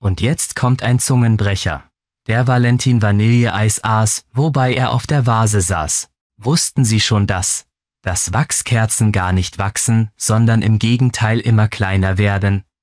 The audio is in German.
Und jetzt kommt ein Zungenbrecher. Der Valentin Vanilleeis aß, wobei er auf der Vase saß. Wussten Sie schon das? Dass Wachskerzen gar nicht wachsen, sondern im Gegenteil immer kleiner werden?